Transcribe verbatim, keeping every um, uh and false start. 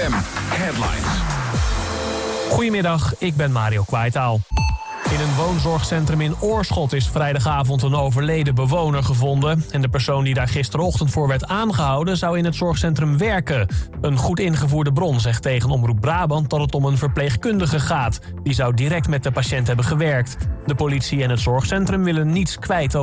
M Headlines. Goedemiddag, ik ben Mario Kwaitaal. In een woonzorgcentrum in Oorschot is vrijdagavond een overleden bewoner gevonden. En de persoon die daar gisterochtend voor werd aangehouden zou in het zorgcentrum werken. Een goed ingevoerde bron zegt tegen Omroep Brabant dat het om een verpleegkundige gaat. Die zou direct met de patiënt hebben gewerkt. De politie en het zorgcentrum willen niets kwijt over